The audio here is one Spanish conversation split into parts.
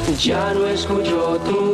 Ya no escucho tu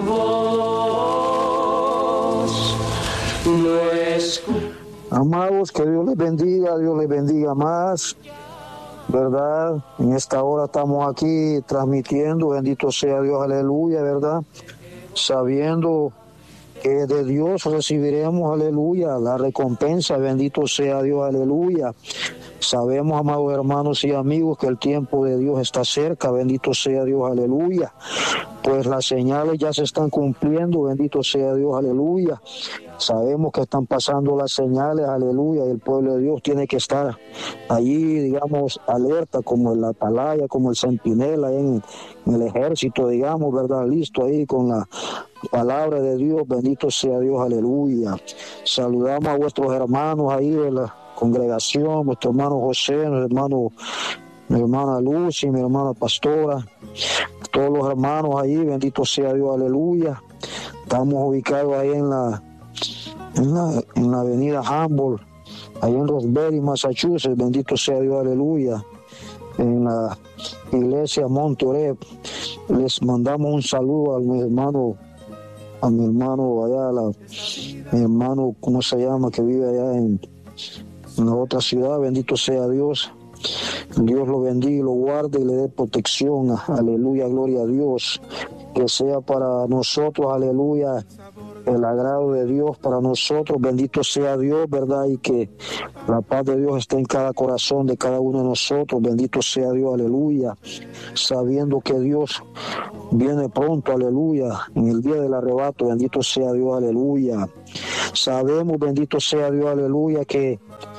voz, no escucho. Amados, que Dios les bendiga más, ¿verdad? En esta hora estamos aquí transmitiendo, bendito sea Dios, aleluya, ¿verdad? Sabiendo que de Dios recibiremos, aleluya, la recompensa, bendito sea Dios, aleluya. Sabemos, amados hermanos y amigos, que el tiempo de Dios está cerca, bendito sea Dios, aleluya. Pues las señales ya se están cumpliendo, bendito sea Dios, aleluya. Sabemos que están pasando las señales, aleluya, y el pueblo de Dios tiene que estar allí, digamos, alerta, como el atalaya, como el centinela en el ejército, digamos, ¿verdad? Listo ahí con la palabra de Dios, bendito sea Dios, aleluya. Saludamos a vuestros hermanos ahí de la congregación, nuestro hermano José, mi hermana Lucy, mi hermana Pastora, todos los hermanos ahí, bendito sea Dios, aleluya. Estamos ubicados ahí en la avenida Humboldt, ahí en Roxbury, Massachusetts, bendito sea Dios, aleluya. En la iglesia Monte Oreb. Les mandamos un saludo a mi hermano allá, mi hermano, ¿cómo se llama? Que vive allá en la otra ciudad, bendito sea Dios. Dios lo bendiga y lo guarde y le dé protección, aleluya, gloria a Dios. Que sea para nosotros, aleluya, el agrado de Dios para nosotros, bendito sea Dios, ¿verdad? Y que la paz de Dios esté en cada corazón de cada uno de nosotros, bendito sea Dios, aleluya. Sabiendo que Dios viene pronto, aleluya, en el día del arrebato, bendito sea Dios, aleluya. Sabemos, bendito sea Dios, aleluya, que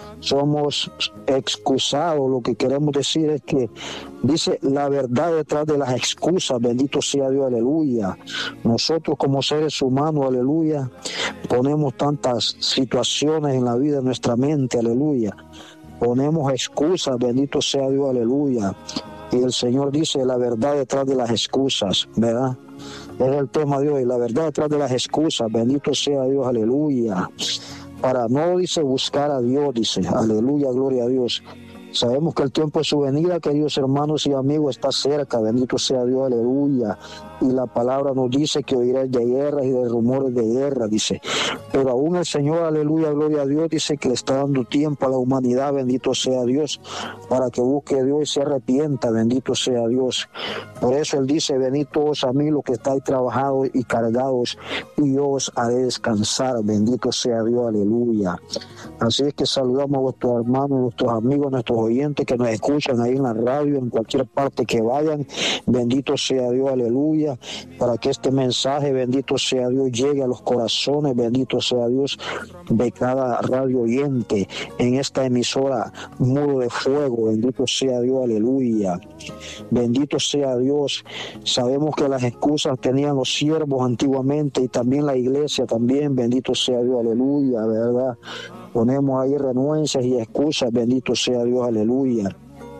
somos excusados. Lo que queremos decir es que dice la verdad detrás de las excusas, bendito sea Dios, aleluya. Nosotros como seres humanos, aleluya, ponemos tantas situaciones en la vida de nuestra mente, aleluya. Ponemos excusas, bendito sea Dios, aleluya. Y el Señor dice la verdad detrás de las excusas, ¿verdad? Es el tema de hoy, la verdad detrás de las excusas, bendito sea Dios, aleluya. Para no, dice, buscar a Dios, dice, aleluya, gloria a Dios. Sabemos que el tiempo de su venida, queridos hermanos y amigos, está cerca, bendito sea Dios, aleluya. Y la palabra nos dice que oiréis de guerras y de rumores de guerra, dice. Pero aún el Señor, aleluya, gloria a Dios, dice que le está dando tiempo a la humanidad, bendito sea Dios, para que busque a Dios y se arrepienta, bendito sea Dios. Por eso Él dice, venid todos a mí los que estáis trabajados y cargados, y yo os haré descansar, bendito sea Dios, aleluya. Así es que saludamos a vuestros hermanos, nuestros amigos, nuestros oyentes que nos escuchan ahí en la radio, en cualquier parte que vayan, bendito sea Dios, aleluya, para que este mensaje, bendito sea Dios, llegue a los corazones, bendito sea Dios, de cada radio oyente en esta emisora Muro de Fuego, bendito sea Dios, aleluya, bendito sea Dios. Sabemos que las excusas tenían los siervos antiguamente y también la iglesia también, bendito sea Dios, aleluya, ¿verdad? Ponemos ahí renuencias y excusas, bendito sea Dios, aleluya.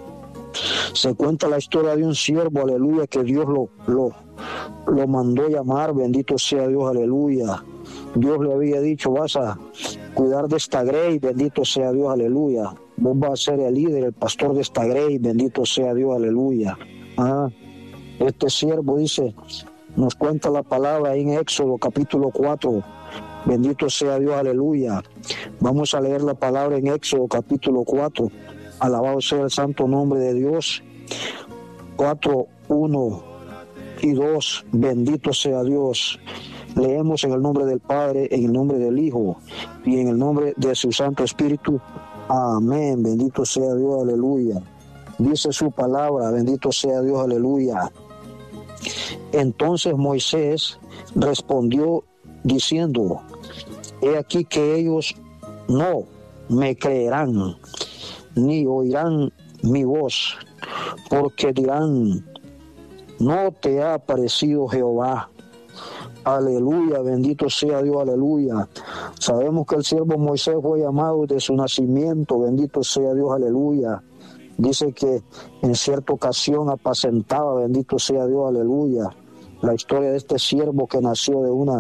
Se cuenta la historia de un siervo, aleluya, que Dios lo mandó llamar, bendito sea Dios, aleluya. Dios le había dicho, vas a cuidar de esta grey, bendito sea Dios, aleluya. Vos vas a ser el líder, el pastor de esta grey, bendito sea Dios, aleluya. Este siervo dice, nos cuenta la palabra ahí en Éxodo capítulo 4, bendito sea Dios, aleluya. Vamos a leer la palabra en Éxodo capítulo 4. Alabado sea el santo nombre de Dios. 4, 1 y 2. Bendito sea Dios. Leemos en el nombre del Padre, en el nombre del Hijo y en el nombre de su Santo Espíritu. Amén. Bendito sea Dios, aleluya. Dice su palabra, bendito sea Dios, aleluya. Entonces Moisés respondió diciendo, he aquí que ellos no me creerán, ni oirán mi voz, porque dirán, no te ha aparecido Jehová. Aleluya, bendito sea Dios, aleluya. Sabemos que el siervo Moisés fue llamado desde su nacimiento, bendito sea Dios, aleluya. Dice que en cierta ocasión apacentaba, bendito sea Dios, aleluya. La historia de este siervo que nació de una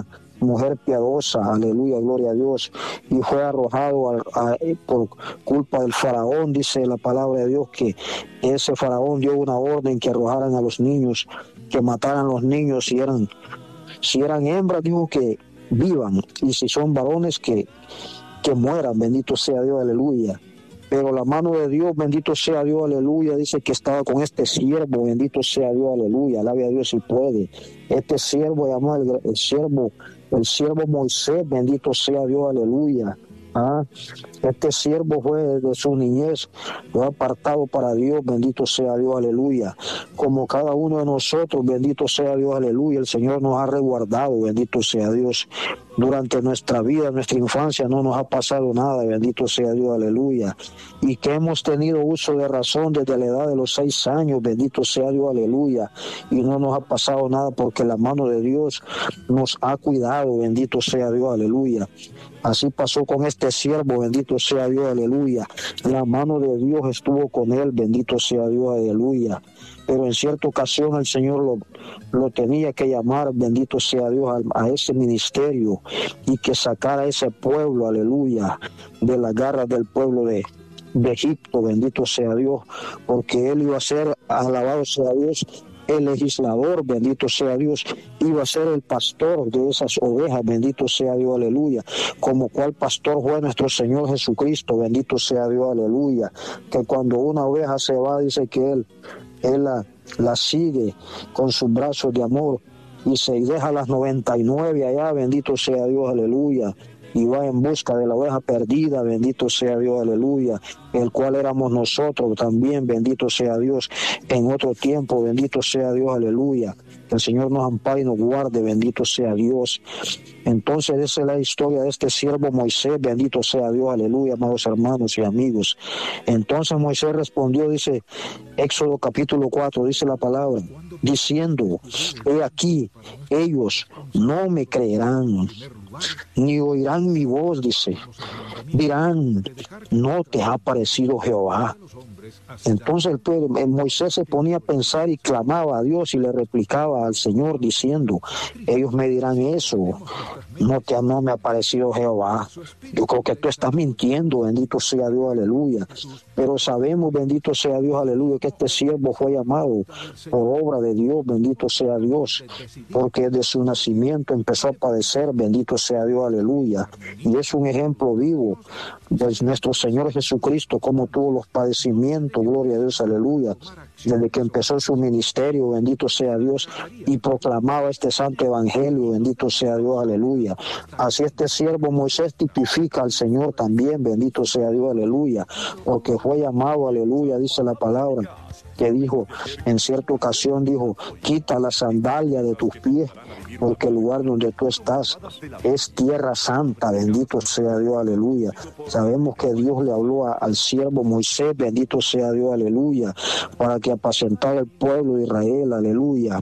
mujer piadosa, aleluya, gloria a Dios, y fue arrojado por culpa del faraón. Dice la palabra de Dios que ese faraón dio una orden que arrojaran a los niños, que mataran a los niños. Si eran hembras, dijo que vivan, y si son varones, que mueran. Bendito sea Dios, aleluya. Pero la mano de Dios, bendito sea Dios, aleluya, dice que estaba con este siervo, bendito sea Dios, aleluya, alabe a Dios si puede. Este siervo llamado el siervo Moisés, bendito sea Dios, aleluya. Este siervo fue de su niñez, fue apartado para Dios, bendito sea Dios, aleluya. Como cada uno de nosotros, bendito sea Dios, aleluya, el Señor nos ha resguardado, bendito sea Dios. Durante nuestra vida, nuestra infancia, no nos ha pasado nada, bendito sea Dios, aleluya. Y que hemos tenido uso de razón desde la edad de los 6 años, bendito sea Dios, aleluya. Y no nos ha pasado nada porque la mano de Dios nos ha cuidado, bendito sea Dios, aleluya. Así pasó con este siervo, bendito sea Dios, aleluya. La mano de Dios estuvo con él, bendito sea Dios, aleluya. Pero en cierta ocasión el Señor lo tenía que llamar, bendito sea Dios, a ese ministerio, y que sacara a ese pueblo, aleluya, de las garras del pueblo de Egipto, bendito sea Dios, porque él iba a ser, alabado sea Dios, el legislador, bendito sea Dios, iba a ser el pastor de esas ovejas, bendito sea Dios, aleluya, como cual pastor fue nuestro Señor Jesucristo, bendito sea Dios, aleluya, que cuando una oveja se va, dice que él la sigue con sus brazos de amor y se deja las 99 allá, bendito sea Dios, aleluya, y va en busca de la oveja perdida, bendito sea Dios, aleluya, el cual éramos nosotros también, bendito sea Dios, en otro tiempo, bendito sea Dios, aleluya. Que el Señor nos ampare y nos guarde, bendito sea Dios. Entonces esa es la historia de este siervo Moisés, bendito sea Dios, aleluya, amados hermanos y amigos. Entonces Moisés respondió, dice Éxodo capítulo 4, dice la palabra, diciendo, he aquí, ellos no me creerán, ni oirán mi voz, dice, dirán, no te ha parecido Jehová. Entonces Moisés se ponía a pensar y clamaba a Dios y le replicaba al Señor diciendo, ellos me dirán eso, no me ha parecido Jehová. Yo creo que tú estás mintiendo, bendito sea Dios, aleluya. Pero sabemos, bendito sea Dios, aleluya, que este siervo fue llamado por obra de Dios, bendito sea Dios, porque desde su nacimiento empezó a padecer, bendito sea Dios, aleluya. Y es un ejemplo vivo de nuestro Señor Jesucristo, como tuvo los padecimientos, gloria a Dios, aleluya, desde que empezó su ministerio, bendito sea Dios, y proclamaba este santo evangelio, bendito sea Dios, aleluya. Así este siervo Moisés tipifica al Señor también, bendito sea Dios, aleluya, porque fue llamado, aleluya, dice la palabra, que dijo, en cierta ocasión dijo, quita la sandalia de tus pies, porque el lugar donde tú estás es tierra santa, bendito sea Dios, aleluya. Sabemos que Dios le habló al siervo Moisés, bendito sea Dios, aleluya, para que apacentara el pueblo de Israel, aleluya.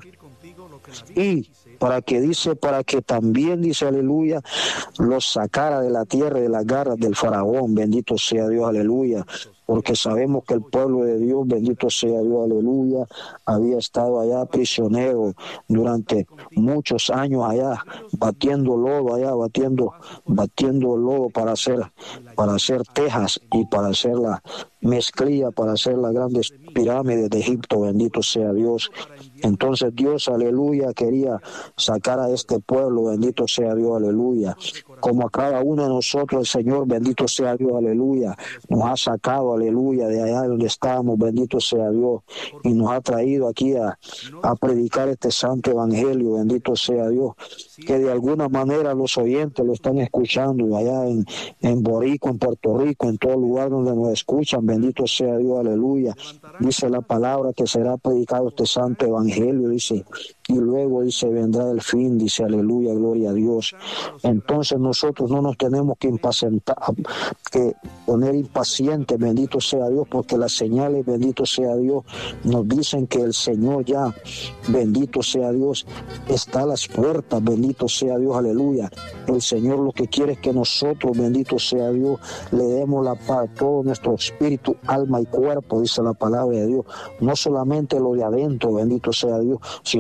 Y para que también, dice, aleluya, los sacara de la tierra, de las garras del faraón, bendito sea Dios, aleluya. Porque sabemos que el pueblo de Dios, bendito sea Dios, aleluya, había estado allá prisionero durante muchos años allá, batiendo lodo allá, batiendo lodo para hacer tejas y para hacer la mezclilla, para hacer las grandes pirámides de Egipto, bendito sea Dios. Entonces Dios, aleluya, quería sacar a este pueblo, bendito sea Dios, aleluya. Como a cada uno de nosotros, el Señor, bendito sea Dios, aleluya, nos ha sacado, aleluya, de allá donde estábamos, bendito sea Dios, y nos ha traído aquí a predicar este santo evangelio, bendito sea Dios, que de alguna manera los oyentes lo están escuchando allá en Boricua, en Puerto Rico, en todo lugar donde nos escuchan, bendito sea Dios, aleluya. Dice la palabra que será predicado este santo evangelio, dice, y luego dice, vendrá el fin, dice, aleluya, gloria a Dios. Entonces nosotros no nos tenemos que impacientar, que poner impacientes, bendito sea Dios, porque las señales, bendito sea Dios, nos dicen que el Señor ya, bendito sea Dios, está a las puertas, bendito sea Dios, aleluya. El Señor lo que quiere es que nosotros, bendito sea Dios, le demos la paz a todo nuestro espíritu, alma y cuerpo, dice la palabra de Dios, no solamente lo de adentro, bendito sea Dios, sino también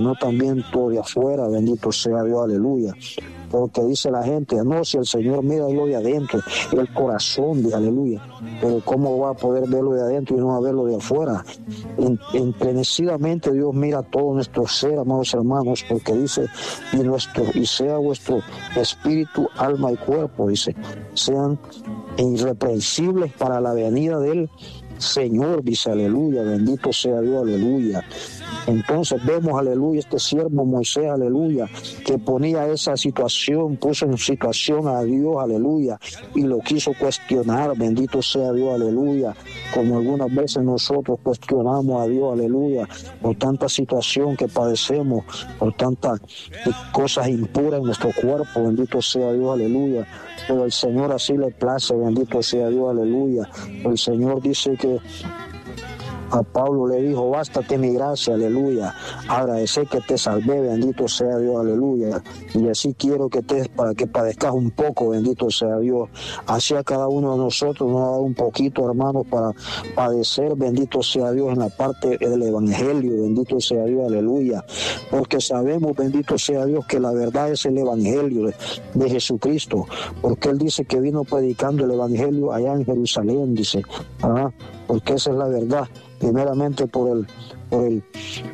viento de afuera, bendito sea Dios, aleluya. Porque dice la gente, no, si el Señor mira lo de adentro, el corazón de aleluya, pero ¿cómo va a poder verlo de adentro y no a verlo de afuera? Enternecidamente Dios mira todo nuestro ser, amados hermanos, porque dice, y sea vuestro espíritu, alma y cuerpo, dice, sean irreprensibles para la venida del Señor, dice, aleluya, bendito sea Dios, aleluya. Entonces vemos, aleluya, este siervo Moisés, aleluya, que ponía esa situación, puso en situación a Dios, aleluya, y lo quiso cuestionar, bendito sea Dios, aleluya, como algunas veces nosotros cuestionamos a Dios, aleluya, por tanta situación que padecemos, por tantas cosas impuras en nuestro cuerpo, bendito sea Dios, aleluya. Pero el Señor así le place, bendito sea Dios, aleluya. El Señor dice que a Pablo le dijo, bástate mi gracia, aleluya, agradecer que te salvé, bendito sea Dios, aleluya, y así quiero que para que padezcas un poco, bendito sea Dios, así a cada uno de nosotros nos ha dado un poquito, hermanos, para padecer, bendito sea Dios, en la parte del evangelio, bendito sea Dios, aleluya, porque sabemos, bendito sea Dios, que la verdad es el evangelio de Jesucristo, porque Él dice que vino predicando el evangelio allá en Jerusalén, dice, porque esa es la verdad, primeramente por el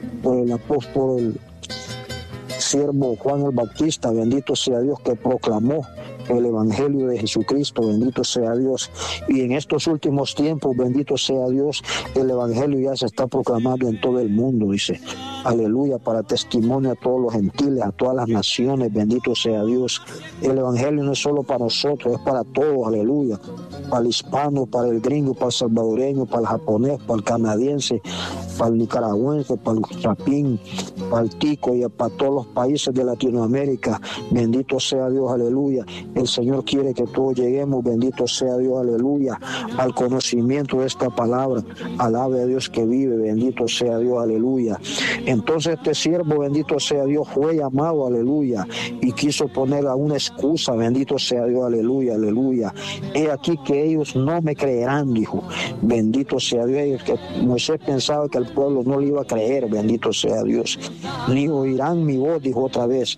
siervo Juan el Bautista, bendito sea Dios, que proclamó el evangelio de Jesucristo, bendito sea Dios, y en estos últimos tiempos, bendito sea Dios, el evangelio ya se está proclamando en todo el mundo, dice, aleluya, para testimonio a todos los gentiles, a todas las naciones, bendito sea Dios. El evangelio no es solo para nosotros, es para todos, aleluya, para el hispano, para el gringo, para el salvadoreño, para el japonés, para el canadiense, para el nicaragüense, para el chapín, para el tico y para todos los países de Latinoamérica, bendito sea Dios, aleluya. El Señor quiere que todos lleguemos, bendito sea Dios, aleluya, al conocimiento de esta palabra. Alabe a Dios que vive, bendito sea Dios, aleluya. Entonces este siervo, bendito sea Dios, fue llamado, aleluya, y quiso poner a una excusa, bendito sea Dios, aleluya, aleluya. He aquí que ellos no me creerán, dijo, bendito sea Dios. Que Moisés pensaba que el pueblo no le iba a creer, bendito sea Dios, ni oirán mi voz, dijo otra vez,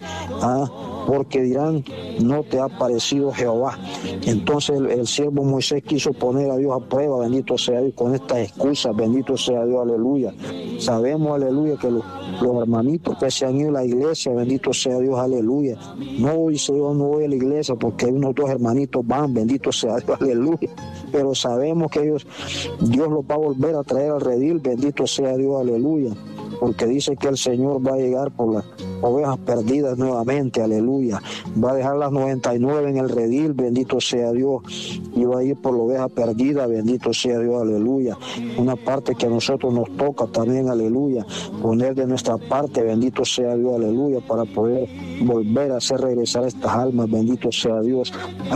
porque dirán, no te ha parecido Jehová. Entonces el siervo Moisés quiso poner a Dios a prueba, bendito sea Dios, con estas excusas, bendito sea Dios, aleluya. Sabemos, aleluya, que los hermanitos que se han ido a la iglesia, bendito sea Dios, aleluya. No, dice yo, no voy a la iglesia porque unos dos hermanitos van, bendito sea Dios, aleluya. Pero sabemos que Dios los va a volver a traer al redil, bendito sea Dios, aleluya. Porque dice que el Señor va a llegar por las ovejas perdidas nuevamente, aleluya. Va a dejar las 99 en el redil, bendito sea Dios, y va a ir por la oveja perdida, bendito sea Dios, aleluya. Una parte que a nosotros nos toca también, aleluya, poner de nuestra parte, bendito sea Dios, aleluya, para poder volver a hacer regresar estas almas, bendito sea Dios,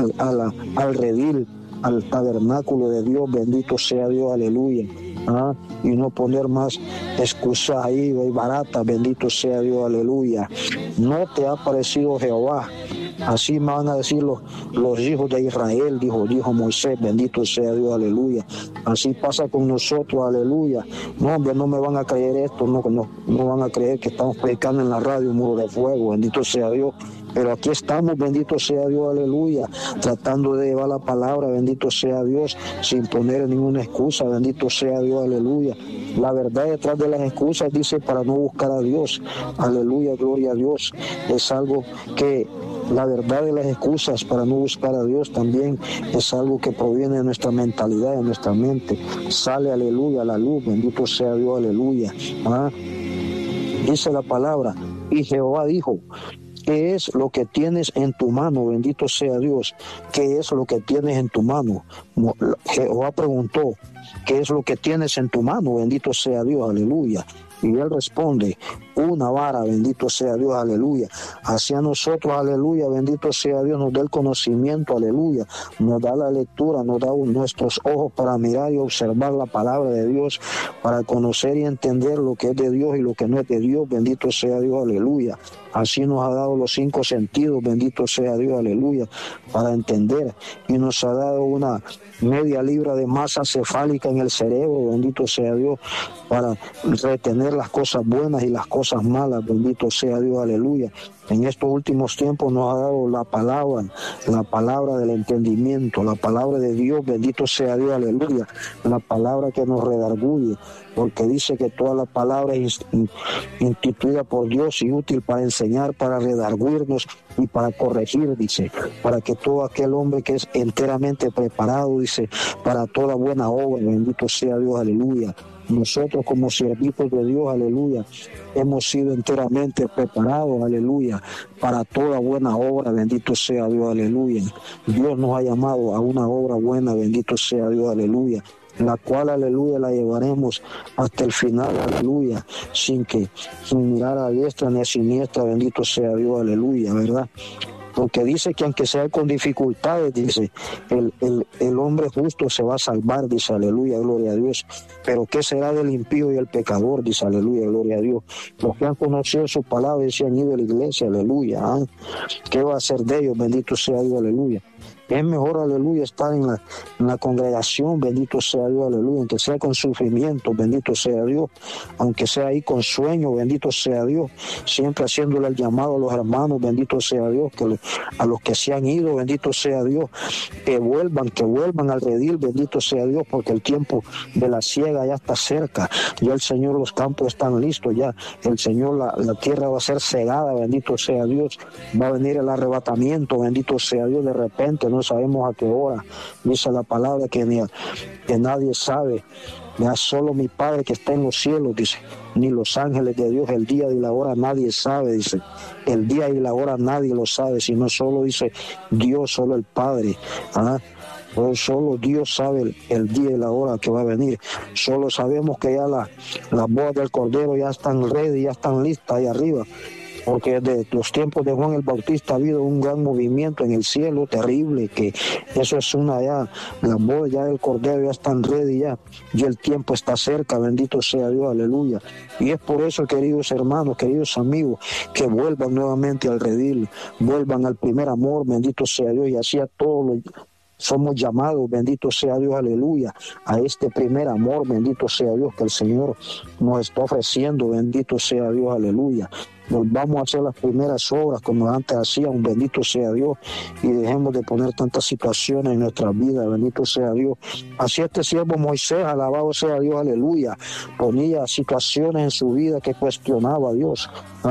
al redil, al tabernáculo de Dios, bendito sea Dios, aleluya. Y no poner más excusas ahí baratas, bendito sea Dios, aleluya. No te ha parecido Jehová. Así me van a decir los hijos de Israel, dijo Moisés, bendito sea Dios, aleluya. Así pasa con nosotros, aleluya. No, hombre, no me van a creer esto, no van a creer que estamos predicando en la radio un muro de fuego, bendito sea Dios. Pero aquí estamos, bendito sea Dios, aleluya, tratando de llevar la palabra, bendito sea Dios, sin poner ninguna excusa, bendito sea Dios, aleluya. La verdad detrás de las excusas dice para no buscar a Dios, aleluya, gloria a Dios. Es algo que la verdad de las excusas para no buscar a Dios también es algo que proviene de nuestra mentalidad, de nuestra mente. Sale, aleluya, a la luz, bendito sea Dios, aleluya. Dice la palabra, y Jehová dijo, ¿qué es lo que tienes en tu mano? Bendito sea Dios. ¿Qué es lo que tienes en tu mano? Jehová preguntó, ¿qué es lo que tienes en tu mano? Bendito sea Dios, aleluya. Y él responde, una vara, bendito sea Dios, aleluya. Hacia nosotros, aleluya, bendito sea Dios, nos da el conocimiento, aleluya. Nos da la lectura, nos da nuestros ojos para mirar y observar la palabra de Dios, para conocer y entender lo que es de Dios y lo que no es de Dios, bendito sea Dios, aleluya. Así nos ha dado los 5 sentidos, bendito sea Dios, aleluya, para entender. Y nos ha dado una media libra de masa cefálica en el cerebro, bendito sea Dios, para retener las cosas buenas y las cosas malas, bendito sea Dios, aleluya. En estos últimos tiempos nos ha dado la palabra del entendimiento, la palabra de Dios, bendito sea Dios, aleluya, la palabra que nos redarguye, porque dice que toda la palabra es instituida por Dios y útil para enseñar, para redarguirnos y para corregir, dice, para que todo aquel hombre que es enteramente preparado, dice, para toda buena obra, bendito sea Dios, aleluya. Nosotros como siervitos de Dios, aleluya, hemos sido enteramente preparados, aleluya, para toda buena obra, bendito sea Dios, aleluya. Dios nos ha llamado a una obra buena, bendito sea Dios, aleluya, la cual, aleluya, la llevaremos hasta el final, aleluya, sin mirar a diestra ni a siniestra, bendito sea Dios, aleluya, ¿verdad? Porque dice que aunque sea con dificultades, dice, el hombre justo se va a salvar, dice, aleluya, gloria a Dios. Pero ¿qué será del impío y el pecador? Dice, aleluya, gloria a Dios. Los que han conocido su palabra y se han ido a la iglesia, aleluya. ¿Qué va a hacer de ellos? Bendito sea Dios, aleluya. Es mejor, aleluya, estar en la congregación, bendito sea Dios, aleluya, aunque sea con sufrimiento, bendito sea Dios, aunque sea ahí con sueño, bendito sea Dios, siempre haciéndole el llamado a los hermanos, bendito sea Dios, a los que se han ido, bendito sea Dios, que vuelvan al redil, bendito sea Dios, porque el tiempo de la siega ya está cerca, ya el Señor, los campos están listos, ya el Señor, la tierra va a ser cegada, bendito sea Dios, va a venir el arrebatamiento, bendito sea Dios, de repente, no sabemos a qué hora, dice la palabra que nadie sabe, ya solo mi Padre que está en los cielos, dice, ni los ángeles de Dios, el día y la hora nadie sabe, dice, el día y la hora nadie lo sabe, sino solo, dice, Dios, solo el Padre, solo Dios sabe el día y la hora que va a venir, solo sabemos que ya las bodas del Cordero ya están ready, ya están listas ahí arriba, porque desde los tiempos de Juan el Bautista ha habido un gran movimiento en el cielo terrible, que eso es las bodas ya del Cordero ya están ready ya, y el tiempo está cerca, bendito sea Dios, aleluya. Y es por eso, queridos hermanos, queridos amigos, que vuelvan nuevamente al redil, vuelvan al primer amor, bendito sea Dios, y así a todos somos llamados, bendito sea Dios, aleluya, a este primer amor, bendito sea Dios, que el Señor nos está ofreciendo, bendito sea Dios, aleluya. Nos vamos a hacer las primeras obras como antes hacíamos, bendito sea Dios, y dejemos de poner tantas situaciones en nuestra vida, bendito sea Dios. Así este siervo Moisés, alabado sea Dios, aleluya, ponía situaciones en su vida que cuestionaba a Dios,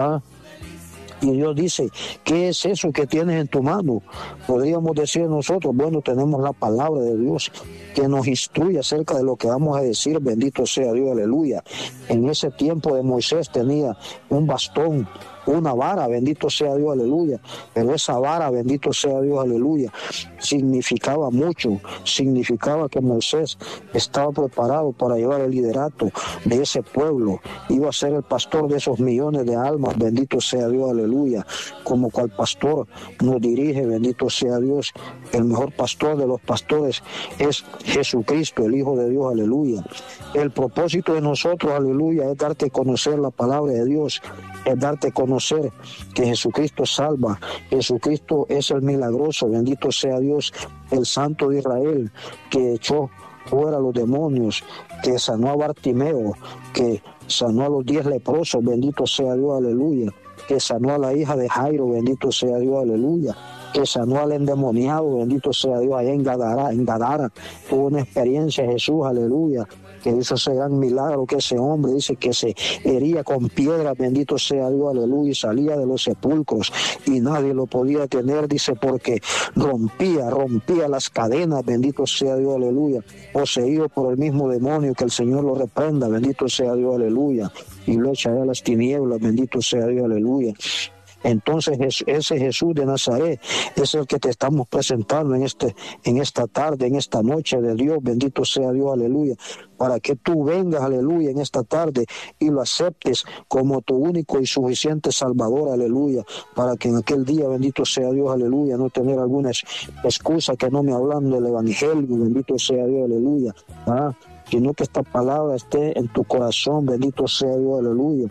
Y Dios dice, ¿qué es eso que tienes en tu mano? Podríamos decir nosotros, bueno, tenemos la palabra de Dios que nos instruye acerca de lo que vamos a decir, bendito sea Dios, aleluya. En ese tiempo de Moisés tenía un bastón, una vara, bendito sea Dios, aleluya. Pero esa vara, bendito sea Dios, aleluya, significaba mucho, significaba que Moisés estaba preparado para llevar el liderato de ese pueblo, iba a ser el pastor de esos millones de almas, bendito sea Dios, aleluya, como cual pastor nos dirige, bendito sea Dios. El mejor pastor de los pastores es Jesucristo, el Hijo de Dios, aleluya. El propósito de nosotros, aleluya, es darte a conocer la palabra de Dios, es darte a conocer que Jesucristo salva, Jesucristo es el milagroso, bendito sea Dios, el Santo de Israel, que echó fuera a los demonios, que sanó a Bartimeo, que sanó a los 10 leprosos, bendito sea Dios, aleluya, que sanó a la hija de Jairo, bendito sea Dios, aleluya, que sanó al endemoniado, bendito sea Dios, allá en Gadara, tuvo una experiencia Jesús, aleluya, que hizo ese gran milagro, que ese hombre dice que se hería con piedra, bendito sea Dios, aleluya, y salía de los sepulcros y nadie lo podía tener, dice, porque rompía las cadenas, bendito sea Dios, aleluya, poseído por el mismo demonio, que el Señor lo reprenda, bendito sea Dios, aleluya, y lo echa a las tinieblas, bendito sea Dios, aleluya. Entonces ese Jesús de Nazaret es el que te estamos presentando en esta tarde, en esta noche de Dios, bendito sea Dios, aleluya, para que tú vengas, aleluya, en esta tarde y lo aceptes como tu único y suficiente Salvador, aleluya, para que en aquel día, bendito sea Dios, aleluya, no tener alguna excusa que no me hablan del evangelio, bendito sea Dios, aleluya, sino que esta palabra esté en tu corazón, bendito sea Dios, aleluya.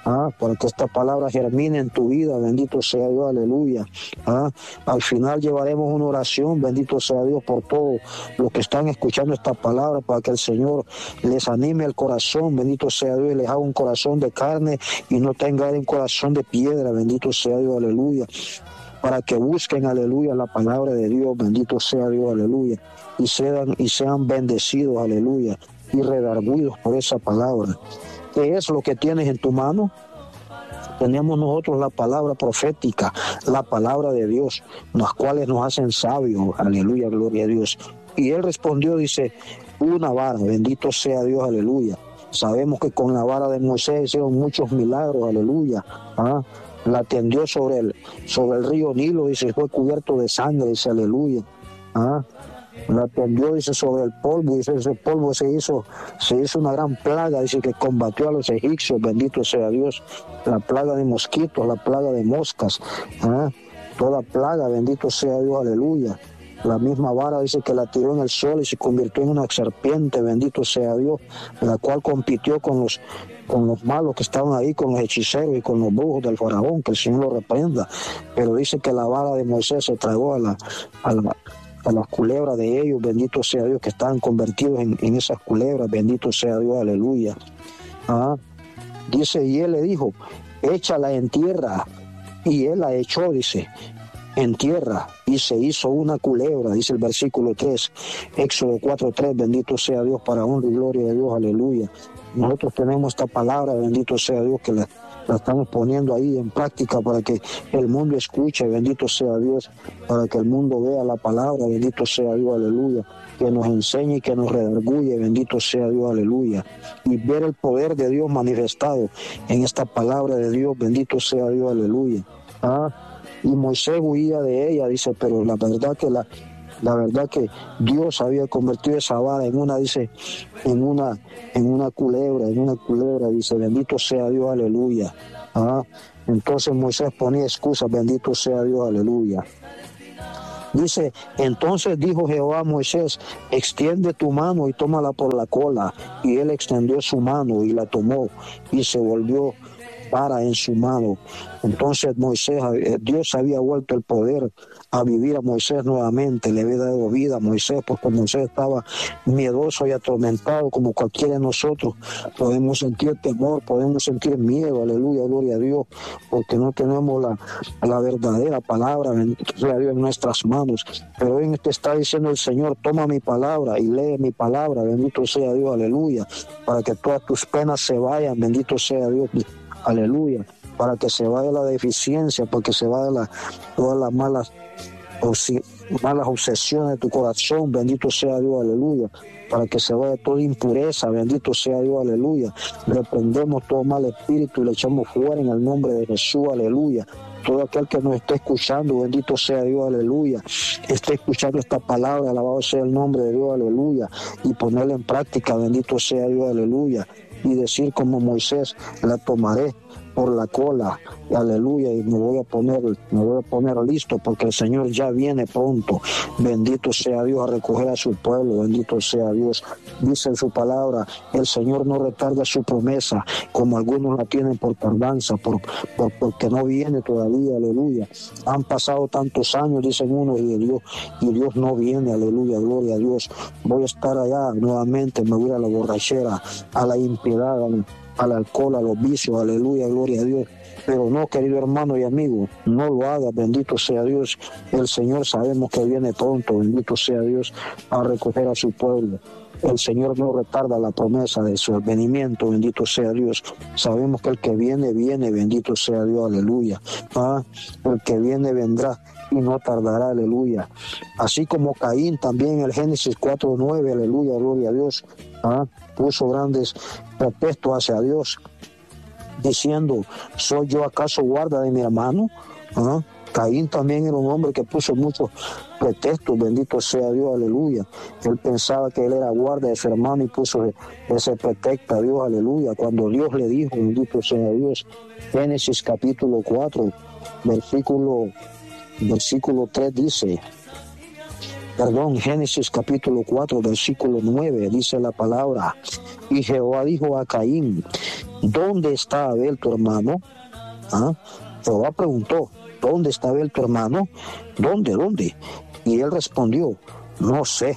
para que esta palabra germine en tu vida, bendito sea Dios, aleluya. Al final llevaremos una oración, bendito sea Dios, por todos los que están escuchando esta palabra, para que el Señor les anime el corazón, bendito sea Dios, y les haga un corazón de carne y no tenga un corazón de piedra, bendito sea Dios, aleluya. Para que busquen, aleluya, la palabra de Dios, bendito sea Dios, aleluya, y sean bendecidos, aleluya, y redarguidos por esa palabra. ¿Qué es lo que tienes en tu mano? Tenemos nosotros la palabra profética, la palabra de Dios, las cuales nos hacen sabios, aleluya, gloria a Dios. Y él respondió, dice, una vara, bendito sea Dios, aleluya. Sabemos que con la vara de Moisés hicieron muchos milagros, aleluya. La tendió sobre el río Nilo y se fue cubierto de sangre, dice, aleluya. La tendió, dice, sobre el polvo, dice, ese polvo se hizo una gran plaga, dice, que combatió a los egipcios, bendito sea Dios. La plaga de mosquitos, la plaga de moscas, toda plaga, bendito sea Dios, aleluya. La misma vara, dice, que la tiró en el sol y se convirtió en una serpiente, bendito sea Dios, la cual compitió con los malos que estaban ahí, con los hechiceros y con los brujos del faraón, que el Señor lo reprenda. Pero dice que la vara de Moisés se tragó a las culebras de ellos, bendito sea Dios, que estaban convertidos en esas culebras, bendito sea Dios, aleluya. Dice, y él le dijo, échala en tierra, y él la echó, dice, en tierra, y se hizo una culebra, dice el versículo 3, Éxodo 4:3, bendito sea Dios, para honra y gloria de Dios, aleluya. Nosotros tenemos esta palabra, bendito sea Dios, que la estamos poniendo ahí en práctica para que el mundo escuche, bendito sea Dios, para que el mundo vea la palabra, bendito sea Dios, aleluya, que nos enseñe y que nos redarguye, bendito sea Dios, aleluya, y ver el poder de Dios manifestado en esta palabra de Dios, bendito sea Dios, aleluya. Y Moisés huía de ella, dice, pero la verdad que Dios había convertido esa vara en una culebra, dice, bendito sea Dios, aleluya. Entonces Moisés ponía excusas, bendito sea Dios, aleluya. Dice, entonces dijo Jehová a Moisés, extiende tu mano y tómala por la cola. Y él extendió su mano y la tomó y se volvió vara en su mano. Entonces Dios había vuelto el poder a vivir a Moisés nuevamente, le había dado vida a Moisés, porque Moisés estaba miedoso y atormentado como cualquiera de nosotros. Podemos sentir temor, podemos sentir miedo, aleluya, gloria a Dios, porque no tenemos la verdadera palabra, bendito sea Dios, en nuestras manos. Pero hoy te está diciendo el Señor, toma mi palabra y lee mi palabra, bendito sea Dios, aleluya, para que todas tus penas se vayan, bendito sea Dios, aleluya, para que se vaya la deficiencia, para que se vaya todas las malas obsesiones de tu corazón, bendito sea Dios, aleluya, para que se vaya toda impureza, bendito sea Dios, aleluya. Reprendemos todo mal espíritu y le echamos fuera en el nombre de Jesús, aleluya. Todo aquel que nos esté escuchando, bendito sea Dios, aleluya, esté escuchando esta palabra, alabado sea el nombre de Dios, aleluya, y ponerla en práctica, bendito sea Dios, aleluya, y decir como Moisés, la tomaré por la cola, aleluya, y me voy a poner listo, porque el Señor ya viene pronto, bendito sea Dios, a recoger a su pueblo, bendito sea Dios. Dice en su palabra, el Señor no retarda su promesa, como algunos la tienen por tardanza, porque no viene todavía, aleluya. Han pasado tantos años, dicen unos, y Dios no viene, aleluya, gloria a Dios. Voy a estar allá nuevamente, me voy a la borrachera, a la impiedad, al alcohol, a los vicios, aleluya, gloria a Dios. Pero no, querido hermano y amigo, no lo haga, bendito sea Dios. El Señor sabemos que viene pronto, bendito sea Dios, a recoger a su pueblo. El Señor no retarda la promesa de su advenimiento, bendito sea Dios. Sabemos que el que viene, bendito sea Dios, aleluya. El que viene vendrá y no tardará, aleluya. Así como Caín también en el Génesis 4:9, aleluya, gloria a Dios, puso grandes pretextos hacia Dios, diciendo, ¿soy yo acaso guarda de mi hermano? Caín también era un hombre que puso muchos pretextos, bendito sea Dios, aleluya. Él pensaba que él era guarda de su hermano y puso ese pretexto a Dios, aleluya, cuando Dios le dijo, bendito sea Dios. Génesis capítulo 4, versículo 3 dice, Génesis capítulo 4, versículo 9, dice la palabra, y Jehová dijo a Caín, ¿dónde está Abel tu hermano? ¿Ah? Jehová preguntó, ¿dónde está Abel tu hermano? ¿Dónde? Y él respondió, no sé.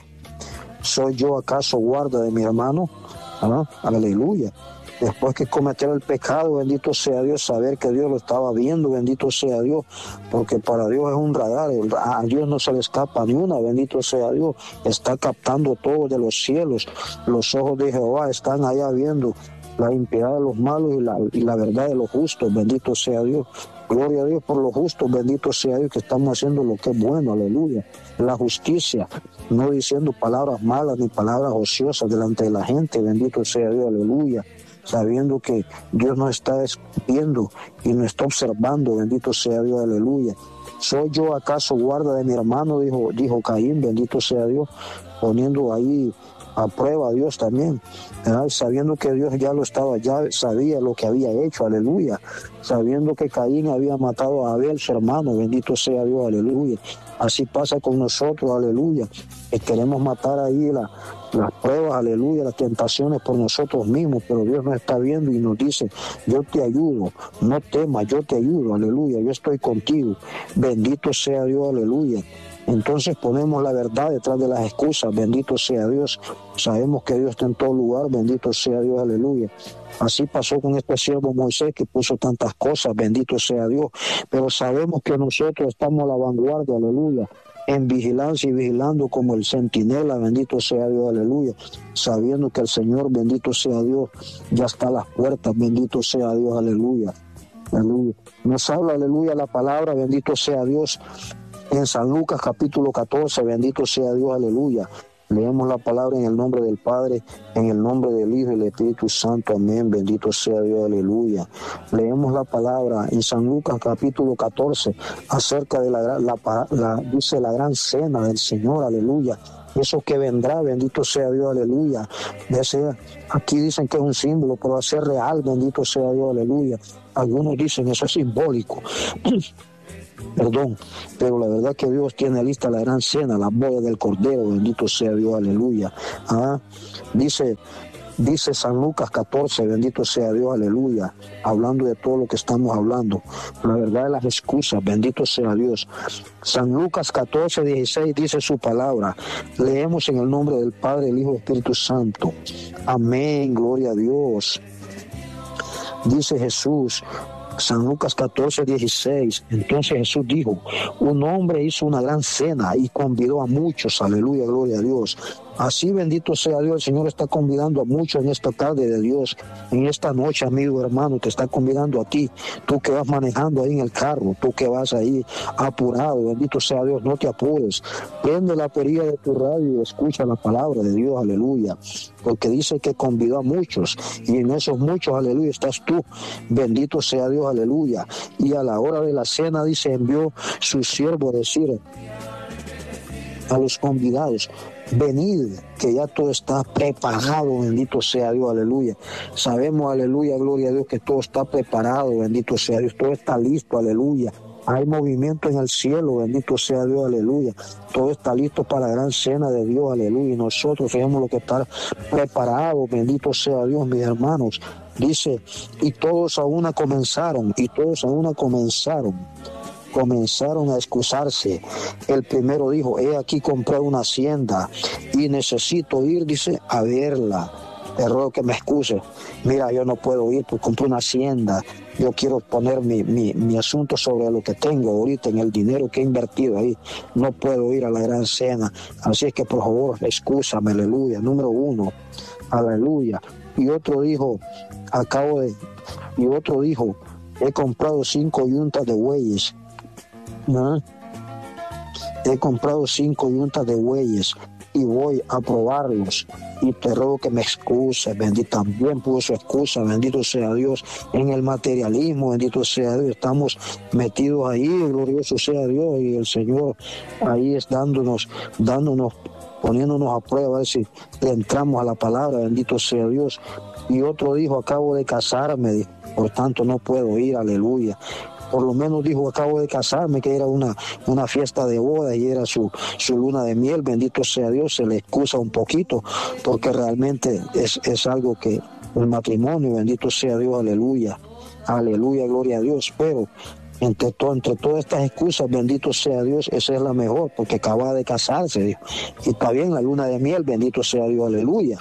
¿Soy yo acaso guarda de mi hermano? ¿Ah? Aleluya. Después que cometiera el pecado, bendito sea Dios, saber que Dios lo estaba viendo, bendito sea Dios, porque para Dios es un radar, a Dios no se le escapa ni una, bendito sea Dios, está captando todo de los cielos, los ojos de Jehová están allá viendo la impiedad de los malos y la verdad de los justos, bendito sea Dios. Gloria a Dios por los justos, bendito sea Dios que estamos haciendo lo que es bueno, aleluya. La justicia, no diciendo palabras malas ni palabras ociosas delante de la gente, bendito sea Dios, aleluya. Sabiendo que Dios nos está viendo y nos está observando, bendito sea Dios, aleluya. ¿Soy yo acaso guarda de mi hermano? Dijo Caín, bendito sea Dios, poniendo ahí a prueba a Dios también, ¿verdad? Sabiendo que Dios ya sabía lo que había hecho, aleluya, sabiendo que Caín había matado a Abel, su hermano, bendito sea Dios, aleluya. Así pasa con nosotros, aleluya, que queremos matar ahí las pruebas, aleluya, las tentaciones por nosotros mismos, pero Dios nos está viendo y nos dice, yo te ayudo, no temas, yo te ayudo, aleluya, yo estoy contigo, bendito sea Dios, aleluya. Entonces ponemos la verdad detrás de las excusas, bendito sea Dios, sabemos que Dios está en todo lugar, bendito sea Dios, aleluya. Así pasó con este siervo Moisés que puso tantas cosas, bendito sea Dios, pero sabemos que nosotros estamos a la vanguardia, aleluya, en vigilancia y vigilando como el centinela, bendito sea Dios, aleluya, sabiendo que el Señor, bendito sea Dios, ya está a las puertas, bendito sea Dios, aleluya, aleluya. Nos habla, aleluya, la palabra, bendito sea Dios, en San Lucas capítulo 14, bendito sea Dios, aleluya. Leemos la palabra en el nombre del Padre, en el nombre del Hijo y del Espíritu Santo, amén, bendito sea Dios, aleluya. Leemos la palabra en San Lucas capítulo 14, acerca de dice la gran cena del Señor, aleluya. Eso que vendrá, bendito sea Dios, aleluya. Aquí dicen que es un símbolo, pero va a ser real, bendito sea Dios, aleluya. Algunos dicen eso es simbólico. Perdón, pero la verdad que Dios tiene lista la gran cena, la boda del Cordero, bendito sea Dios, aleluya. Dice San Lucas 14, bendito sea Dios, aleluya, hablando de todo lo que estamos hablando, la verdad de las excusas, bendito sea Dios. San Lucas 14, 16 dice su palabra, leemos en el nombre del Padre, el Hijo y el Espíritu Santo, amén, gloria a Dios. Dice Jesús, San Lucas 14, 16. Entonces Jesús dijo, un hombre hizo una gran cena y convidó a muchos, aleluya, gloria a Dios. Así bendito sea Dios, el Señor está convidando a muchos en esta tarde de Dios, en esta noche, amigo, hermano, te está convidando a ti, tú que vas manejando ahí en el carro, tú que vas ahí apurado, bendito sea Dios, no te apures, prende la perilla de tu radio y escucha la palabra de Dios, aleluya, porque dice que convidó a muchos, y en esos muchos, aleluya, estás tú, bendito sea Dios, aleluya, y a la hora de la cena, dice, envió su siervo a decir a los convidados, venid, que ya todo está preparado, bendito sea Dios, aleluya. Sabemos, aleluya, gloria a Dios, que todo está preparado, bendito sea Dios, todo está listo, aleluya. Hay movimiento en el cielo, bendito sea Dios, aleluya. Todo está listo para la gran cena de Dios, aleluya. Y nosotros tenemos lo que está preparado, bendito sea Dios, mis hermanos. Dice, y todos a una comenzaron a excusarse. El primero dijo, he aquí compré una hacienda y necesito ir, dice, a verla. Te ruego que me excuse. Mira, yo no puedo ir porque compré una hacienda. Yo quiero poner mi asunto sobre lo que tengo ahorita en el dinero que he invertido ahí. No puedo ir a la gran cena. Así es que por favor, excúsame, aleluya. Número 1, aleluya. Y otro dijo, he comprado 5 yuntas de bueyes. ¿No? He comprado 5 yuntas de bueyes y voy a probarlos y te ruego que me excuse, bendito, también puso excusa, bendito sea Dios, en el materialismo, bendito sea Dios, estamos metidos ahí, glorioso sea Dios, y el Señor ahí es dándonos, poniéndonos a prueba, a ver si le entramos a la palabra, bendito sea Dios. Y otro dijo, acabo de casarme, por tanto no puedo ir, aleluya. por lo menos dijo, acabo de casarme, que era una fiesta de boda y era su luna de miel, bendito sea Dios, se le excusa un poquito, porque realmente es algo que el matrimonio, bendito sea Dios, aleluya, aleluya, gloria a Dios, pero entre todas estas excusas, bendito sea Dios, esa es la mejor, porque acaba de casarse, dijo. Y está bien, la luna de miel, bendito sea Dios, aleluya.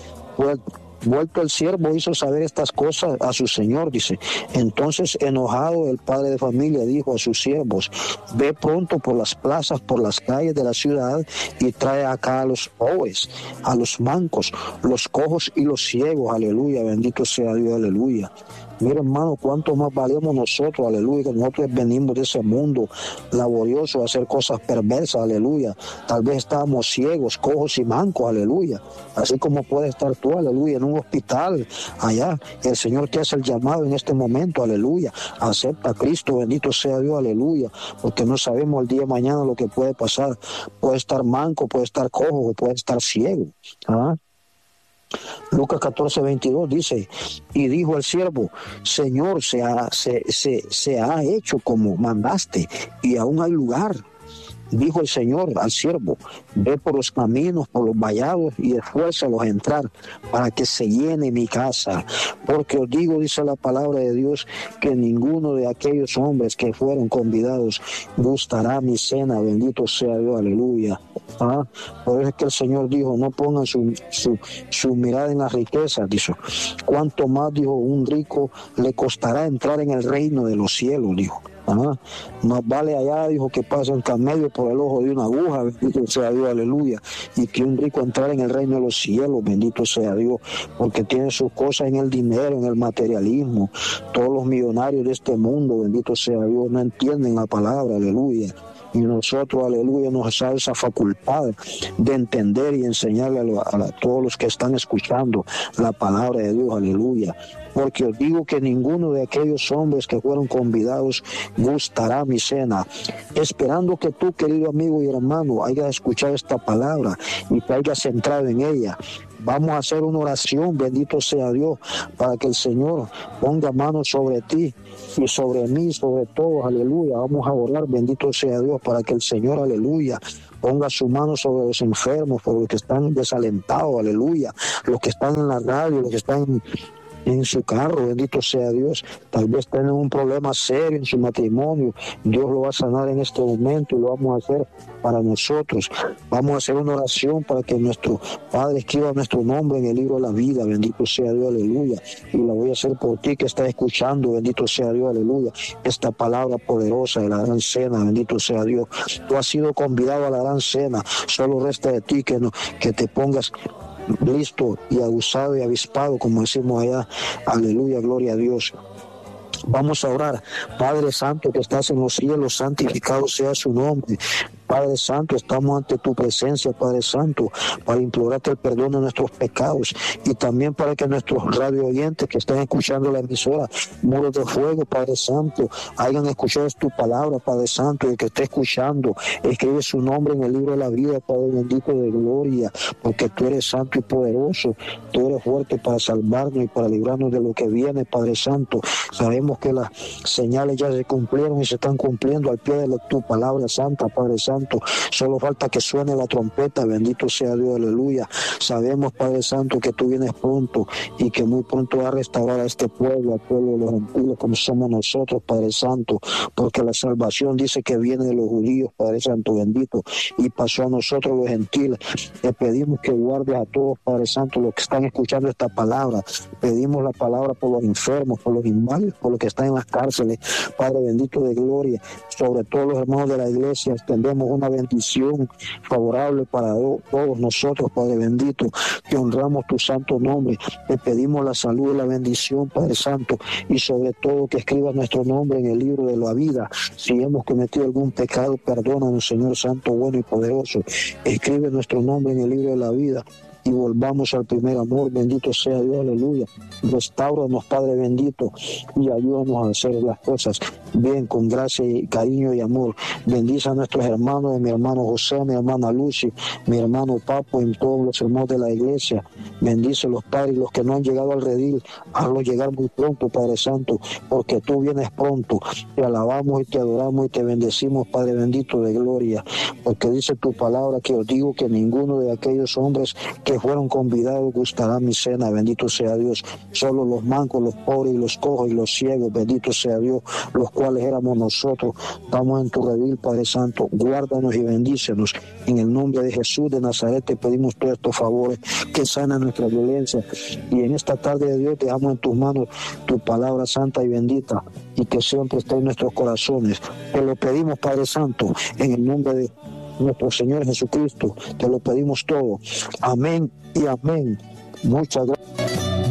Vuelto el siervo hizo saber estas cosas a su señor, dice. Entonces, enojado, el padre de familia dijo a sus siervos, ve pronto por las plazas, por las calles de la ciudad y trae acá a los pobres, a los mancos, los cojos y los ciegos, aleluya, bendito sea Dios, aleluya. Mira, hermano, cuánto más valemos nosotros, aleluya, que nosotros venimos de ese mundo laborioso a hacer cosas perversas, aleluya. Tal vez estábamos ciegos, cojos y mancos, aleluya. Así como puedes estar tú, aleluya, en un hospital allá. El Señor te hace el llamado en este momento, aleluya. Acepta a Cristo, bendito sea Dios, aleluya. Porque no sabemos el día de mañana lo que puede pasar. Puede estar manco, puede estar cojo, o puede estar ciego. ¿Ah? Lucas 14:22 dice, y dijo el siervo, Señor, se ha hecho como mandaste, y aún hay lugar. Dijo el Señor al siervo, ve por los caminos, por los vallados y esfuérzalos a entrar para que se llene mi casa. Porque os digo, dice la palabra de Dios, que ninguno de aquellos hombres que fueron convidados gustará mi cena. Bendito sea Dios, aleluya. ¿Ah? Por eso es que el Señor dijo, no pongan su mirada en las riquezas, dijo. Cuanto más, dijo, un rico le costará entrar en el reino de los cielos, dijo. Ajá. Más vale allá, dijo, que pase un camello por el ojo de una aguja, bendito sea Dios, aleluya, y que un rico entrar en el reino de los cielos, bendito sea Dios, porque tiene sus cosas en el dinero, en el materialismo. Todos los millonarios de este mundo, bendito sea Dios, no entienden la palabra, aleluya. Y nosotros, aleluya, nos da esa facultad de entender y enseñarle a todos los que están escuchando la palabra de Dios, aleluya. Porque os digo que ninguno de aquellos hombres que fueron convidados gustará mi cena. Esperando que tú, querido amigo y hermano, hayas escuchado esta palabra y te hayas centrado en ella. Vamos a hacer una oración, bendito sea Dios, para que el Señor ponga manos sobre ti y sobre mí, sobre todos, aleluya. Vamos a orar, bendito sea Dios, para que el Señor, aleluya, ponga su mano sobre los enfermos, por los que están desalentados, aleluya, los que están en la radio, los que están en su carro, bendito sea Dios. Tal vez tienen un problema serio en su matrimonio, Dios lo va a sanar en este momento y lo vamos a hacer para nosotros. Vamos a hacer una oración para que nuestro Padre escriba nuestro nombre en el libro de la vida, bendito sea Dios, aleluya. Y la voy a hacer por ti que estás escuchando, bendito sea Dios, aleluya, esta palabra poderosa de la gran cena, bendito sea Dios. Tú has sido convidado a la gran cena, solo resta de ti que te pongas listo y aguzado y avispado, como decimos allá, aleluya, gloria a Dios. Vamos a orar. Padre Santo que estás en los cielos, santificado sea su nombre. Padre Santo, estamos ante tu presencia, Padre Santo, para implorarte el perdón de nuestros pecados y también para que nuestros radio oyentes que están escuchando la emisora Muros de Fuego, Padre Santo, hayan escuchado tu palabra, Padre Santo, y el que esté escuchando, escribe su nombre en el libro de la vida, Padre bendito de gloria, porque tú eres santo y poderoso, tú eres fuerte para salvarnos y para librarnos de lo que viene, Padre Santo. Sabemos que las señales ya se cumplieron y se están cumpliendo al pie de tu palabra santa, Padre Santo. Solo falta que suene la trompeta, bendito sea Dios, aleluya. Sabemos, Padre Santo, que tú vienes pronto y que muy pronto vas a restaurar a este pueblo, al pueblo de los gentiles, como somos nosotros, Padre Santo, porque la salvación dice que viene de los judíos, Padre Santo, bendito, y pasó a nosotros los gentiles. Te pedimos que guardes a todos, Padre Santo, los que están escuchando esta palabra. Pedimos la palabra por los enfermos, por los inválidos, por los que están en las cárceles, Padre bendito de gloria, sobre todos los hermanos de la iglesia. Extendemos una bendición favorable para todos nosotros, Padre bendito, que honramos tu santo nombre. Te pedimos la salud y la bendición, Padre Santo, y sobre todo que escribas nuestro nombre en el libro de la vida. Si hemos cometido algún pecado, perdónanos, Señor Santo, bueno y poderoso. Escribe nuestro nombre en el libro de la vida y volvamos al primer amor. Bendito sea Dios, aleluya. Restáuranos, Padre bendito, y ayúdanos a hacer las cosas bien, con gracia y cariño y amor. Bendice a nuestros hermanos, mi hermano José, mi hermana Lucy, mi hermano Papo, en todos los hermanos de la iglesia. Bendice los padres, los que no han llegado al redil, hazlos llegar muy pronto, Padre Santo, porque tú vienes pronto. Te alabamos y te adoramos y te bendecimos, Padre bendito de gloria, porque dice tu palabra que os digo que ninguno de aquellos hombres que fueron convidados gustará mi cena. Bendito sea Dios. Solo los mancos, los pobres y los cojos y los ciegos, bendito sea Dios, los cuales éramos nosotros. Estamos en tu redil, Padre Santo. Guárdanos y bendícenos. En el nombre de Jesús de Nazaret te pedimos todos estos favores, que sanen nuestra violencia. Y en esta tarde de Dios dejamos en tus manos tu palabra santa y bendita, y que siempre esté en nuestros corazones. Te lo pedimos, Padre Santo, en el nombre de nuestro Señor Jesucristo. Te lo pedimos todo. Amén y amén. Muchas gracias.